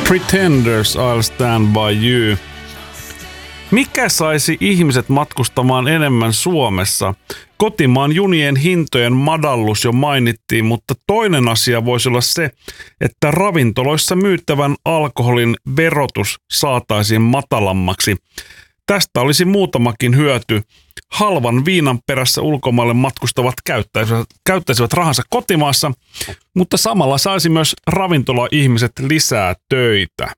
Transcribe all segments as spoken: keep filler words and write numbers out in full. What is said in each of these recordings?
Pretenders, I'll Stand By You. Mikä saisi ihmiset matkustamaan enemmän Suomessa? Kotimaan junien hintojen madallus jo mainittiin, mutta toinen asia voisi olla se, että ravintoloissa myyttävän alkoholin verotus saataisiin matalammaksi. Tästä olisi muutamakin hyöty. Halvan viinan perässä ulkomaille matkustavat käyttäisivät, käyttäisivät rahansa kotimaassa, mutta samalla saisi myös ravintola-ihmiset lisää töitä.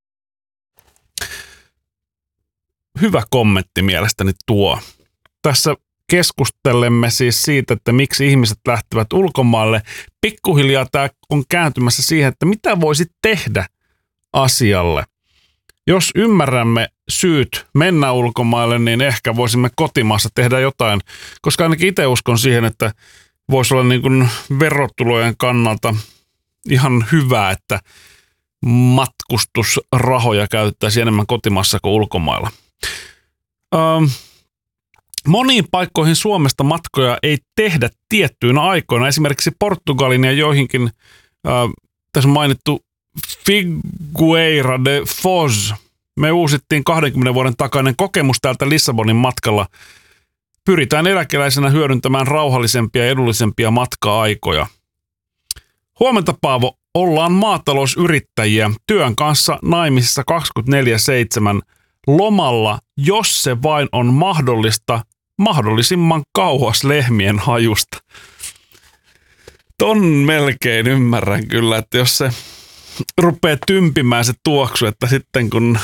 Hyvä kommentti mielestäni tuo. Tässä keskustelemme siis siitä, että miksi ihmiset lähtevät ulkomaille. Pikkuhiljaa tämä on kääntymässä siihen, että mitä voisi tehdä asialle. Jos ymmärrämme syyt mennä ulkomaille, niin ehkä voisimme kotimaassa tehdä jotain, koska ainakin itse uskon siihen, että voisi olla niin kuin verotulojen kannalta ihan hyvä, että matkustusrahoja käytettäisiin enemmän kotimaassa kuin ulkomailla. Ähm, moniin paikkoihin Suomesta matkoja ei tehdä tiettyinä aikoina. Esimerkiksi Portugalin ja joihinkin, äh, tässä on mainittu Figueira de Foz. Me uusittiin kahdenkymmenen vuoden takainen kokemus täältä Lissabonin matkalla. Pyritään eläkeläisenä hyödyntämään rauhallisempia ja edullisempia matka-aikoja. Huomenta, Paavo. Ollaan maatalousyrittäjiä työn kanssa naimisissa kaksikymmentäneljä seitsemän lomalla, jos se vain on mahdollista, mahdollisimman kauas lehmien hajusta. Ton melkein ymmärrän kyllä, että jos se rupeaa tympimään se tuoksu, että sitten kun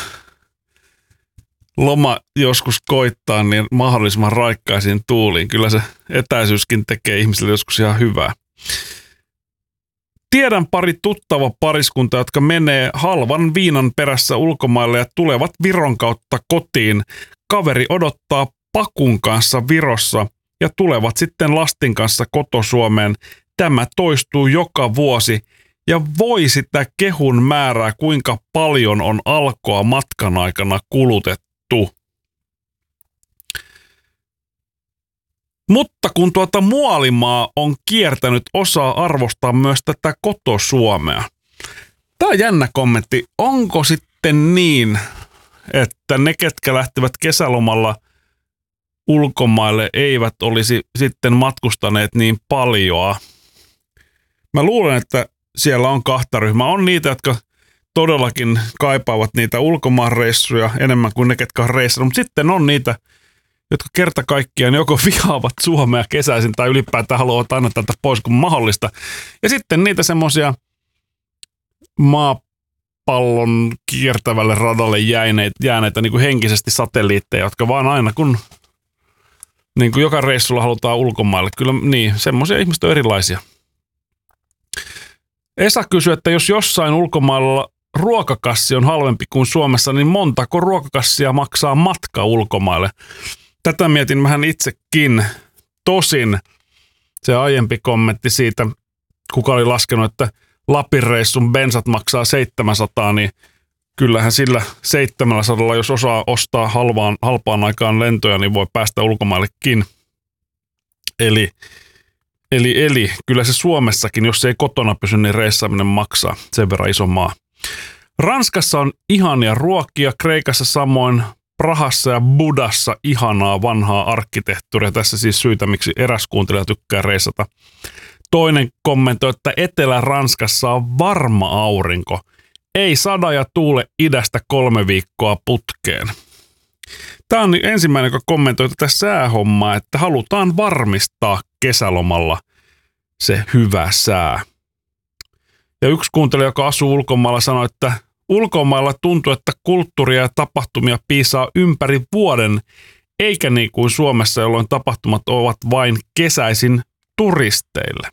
loma joskus koittaa, niin mahdollisimman raikkaisiin tuuliin. Kyllä se etäisyyskin tekee ihmisille joskus ihan hyvää. Tiedän pari tuttava pariskunta, jotka menee halvan viinan perässä ulkomaille ja tulevat Viron kautta kotiin. Kaveri odottaa pakun kanssa Virossa ja tulevat sitten lastin kanssa koto-Suomeen. Tämä toistuu joka vuosi ja voi sitä kehun määrää, kuinka paljon on alkoa matkan aikana kulutettu. Mutta kun tuota muolimaa on kiertänyt, osaa arvostaa myös tätä koto-Suomea. Tämä on jännä kommentti. Onko sitten niin, että ne, ketkä lähtevät kesälomalla ulkomaille, eivät olisi sitten matkustaneet niin paljoa? Mä luulen, että siellä on kahta ryhmää. On niitä, jotka todellakin kaipaavat niitä ulkomaanreissuja enemmän kuin ne, ketkä on reissannut. Mutta sitten on niitä, jotka kerta kaikkiaan joko vihaavat Suomea kesäisin tai ylipäätään haluavat aina tältä pois kuin mahdollista. Ja sitten niitä semmoisia maapallon kiertävälle radalle jääneitä, jääneitä niin kuin henkisesti satelliitteja, jotka vaan aina kun niin kuin joka reissulla halutaan ulkomaille. Kyllä niin, semmoisia ihmiset on erilaisia. Esa kysyy, että jos jossain ulkomailla ruokakassi on halvempi kuin Suomessa, niin montako ruokakassia maksaa matka ulkomaille? Tätä mietin vähän itsekin. Tosin se aiempi kommentti siitä, kuka oli laskenut, että Lapin reissun bensat maksaa seitsemänsataa, niin kyllähän sillä seitsemänsataa, jos osaa ostaa halvaan, halpaan aikaan lentoja, niin voi päästä ulkomaillekin. Eli, eli, eli kyllä se Suomessakin, jos se ei kotona pysy, niin reissaaminen maksaa sen verran iso maa. Ranskassa on ihania ruokia, Kreikassa samoin, Prahassa ja Budassa ihanaa vanhaa arkkitehtuuria. Tässä siis syitä, miksi eräs kuuntelija tykkää reissata. Toinen kommentoi, että Etelä-Ranskassa on varma aurinko. Ei sada ja tuule idästä kolme viikkoa putkeen. Tämä on ensimmäinen, joka kommentoi tätä säähommaa, että halutaan varmistaa kesälomalla se hyvä sää. Ja yksi kuuntelija, joka asuu ulkomailla, sanoi, että ulkomailla tuntuu, että kulttuuria ja tapahtumia piisaa ympäri vuoden, eikä niin kuin Suomessa, jolloin tapahtumat ovat vain kesäisin turisteille.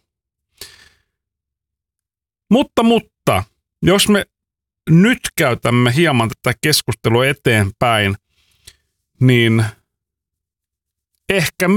Mutta, mutta, jos me nyt käytämme hieman tätä keskustelua eteenpäin, niin ehkä